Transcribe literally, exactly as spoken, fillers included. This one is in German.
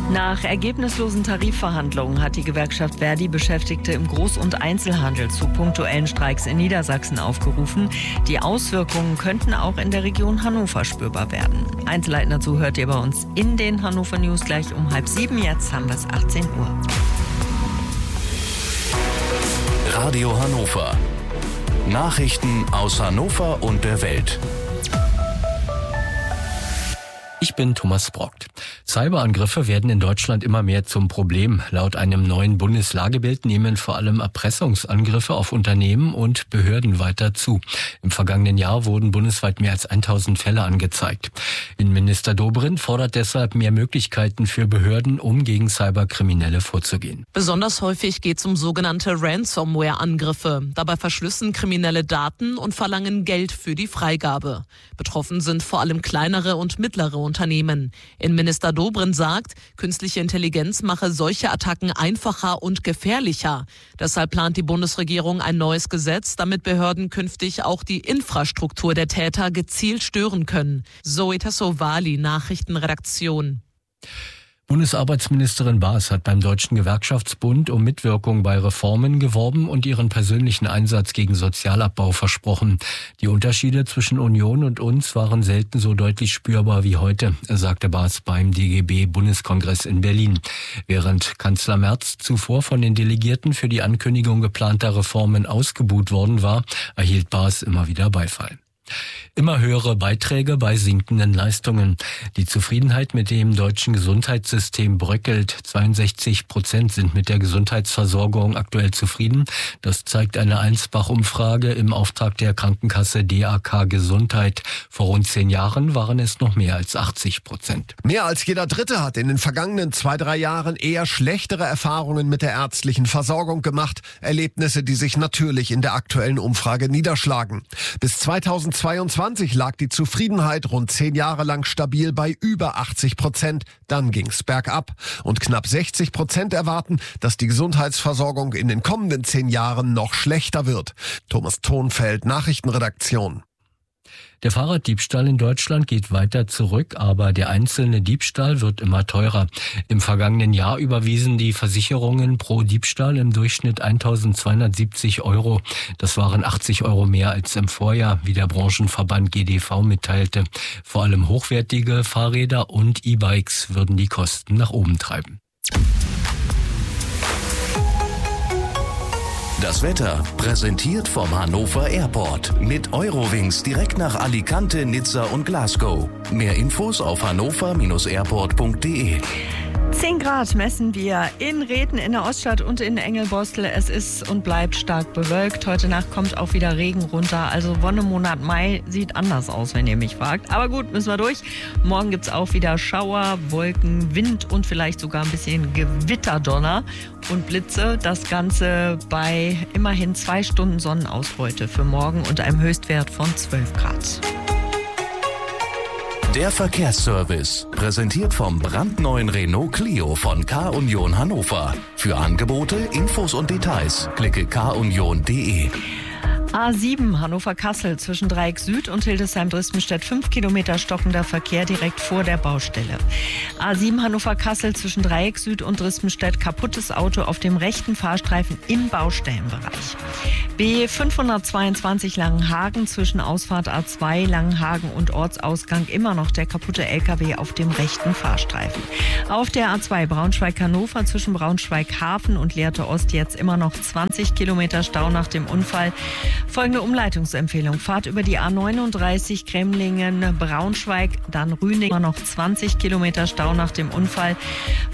Nach ergebnislosen Tarifverhandlungen hat die Gewerkschaft Verdi Beschäftigte im Groß- und Einzelhandel zu punktuellen Streiks in Niedersachsen aufgerufen. Die Auswirkungen könnten auch in der Region Hannover spürbar werden. Einzelheiten dazu hört ihr bei uns in den Hannover News gleich um halb sieben. Jetzt haben wir es achtzehn Uhr. Radio Hannover. Nachrichten aus Hannover und der Welt. Ich bin Thomas Brockt. Cyberangriffe werden in Deutschland immer mehr zum Problem. Laut einem neuen Bundeslagebild nehmen vor allem Erpressungsangriffe auf Unternehmen und Behörden weiter zu. Im vergangenen Jahr wurden bundesweit mehr als tausend Fälle angezeigt. Innenminister Dobrindt fordert deshalb mehr Möglichkeiten für Behörden, um gegen Cyberkriminelle vorzugehen. Besonders häufig geht es um sogenannte Ransomware-Angriffe. Dabei verschlüsseln Kriminelle Daten und verlangen Geld für die Freigabe. Betroffen sind vor allem kleinere und mittlere Unternehmen. Innenminister Dobrindt sagt, künstliche Intelligenz mache solche Attacken einfacher und gefährlicher. Deshalb plant die Bundesregierung ein neues Gesetz, damit Behörden künftig auch die Infrastruktur der Täter gezielt stören können. Zoe Tassovali, Nachrichtenredaktion. Bundesarbeitsministerin Baas hat beim Deutschen Gewerkschaftsbund um Mitwirkung bei Reformen geworben und ihren persönlichen Einsatz gegen Sozialabbau versprochen. Die Unterschiede zwischen Union und uns waren selten so deutlich spürbar wie heute, sagte Baas beim D G B-Bundeskongress in Berlin. Während Kanzler Merz zuvor von den Delegierten für die Ankündigung geplanter Reformen ausgebuht worden war, erhielt Baas immer wieder Beifall. Immer höhere Beiträge bei sinkenden Leistungen. Die Zufriedenheit mit dem deutschen Gesundheitssystem bröckelt. zweiundsechzig Prozent sind mit der Gesundheitsversorgung aktuell zufrieden. Das zeigt eine Einsbach-Umfrage im Auftrag der Krankenkasse D A K Gesundheit. Vor rund zehn Jahren waren es noch mehr als achtzig Prozent. Mehr als jeder Dritte hat in den vergangenen zwei, drei Jahren eher schlechtere Erfahrungen mit der ärztlichen Versorgung gemacht. Erlebnisse, die sich natürlich in der aktuellen Umfrage niederschlagen. Bis zweitausendzweiundzwanzig lag die Zufriedenheit rund zehn Jahre lang stabil bei über achtzig Prozent. Dann ging's bergab. Und knapp sechzig Prozent erwarten, dass die Gesundheitsversorgung in den kommenden zehn Jahren noch schlechter wird. Thomas Thonfeld, Nachrichtenredaktion. Der Fahrraddiebstahl in Deutschland geht weiter zurück, aber der einzelne Diebstahl wird immer teurer. Im vergangenen Jahr überwiesen die Versicherungen pro Diebstahl im Durchschnitt eintausendzweihundertsiebzig Euro. Das waren achtzig Euro mehr als im Vorjahr, wie der Branchenverband G D V mitteilte. Vor allem hochwertige Fahrräder und E-Bikes würden die Kosten nach oben treiben. Das Wetter präsentiert vom Hannover Airport. Mit Eurowings direkt nach Alicante, Nizza und Glasgow. Mehr Infos auf hannover Bindestrich airport punkt de. zehn Grad messen wir in Reden, in der Oststadt und in Engelbostel. Es ist und bleibt stark bewölkt. Heute Nacht kommt auch wieder Regen runter. Also Wonnemonat Mai sieht anders aus, wenn ihr mich fragt. Aber gut, müssen wir durch. Morgen gibt es auch wieder Schauer, Wolken, Wind und vielleicht sogar ein bisschen Gewitterdonner und Blitze. Das Ganze bei immerhin zwei Stunden Sonnenausbeute für morgen und einem Höchstwert von zwölf Grad. Der Verkehrsservice, präsentiert vom brandneuen Renault Clio von K-Union Hannover. Für Angebote, Infos und Details klicke k union punkt de. A sieben Hannover-Kassel zwischen Dreieck Süd und Hildesheim-Drispenstedt. Fünf Kilometer stockender Verkehr direkt vor der Baustelle. A sieben Hannover-Kassel zwischen Dreieck Süd und Drispenstedt. Kaputtes Auto auf dem rechten Fahrstreifen im Baustellenbereich. B fünfhundertzweiundzwanzig Langenhagen zwischen Ausfahrt A zwei, Langenhagen und Ortsausgang. Immer noch der kaputte L K W auf dem rechten Fahrstreifen. Auf der A zwei Braunschweig-Hannover zwischen Braunschweig-Hafen und Lehrte Ost jetzt immer noch zwanzig Kilometer Stau nach dem Unfall. Folgende Umleitungsempfehlung. Fahrt über die A neununddreißig Cremlingen, Braunschweig, dann Rüning. Immer noch zwanzig Kilometer Stau nach dem Unfall.